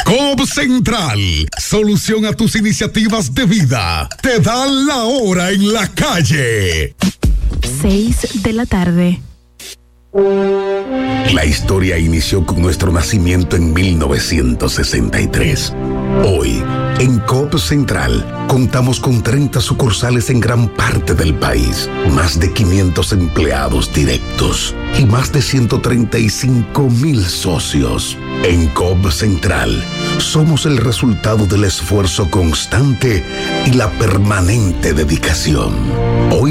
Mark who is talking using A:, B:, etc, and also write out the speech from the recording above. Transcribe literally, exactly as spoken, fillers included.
A: Cobb Central, solución a tus iniciativas de vida. Te da la hora en la calle.
B: Seis de la tarde.
C: La historia inició con nuestro nacimiento en mil novecientos sesenta y tres. Hoy, en Cobb Central, contamos con treinta sucursales en gran parte del país, más de quinientos empleados directos y más de ciento treinta y cinco mil socios. En Cobb Central, somos el resultado del esfuerzo constante y la permanente dedicación. Hoy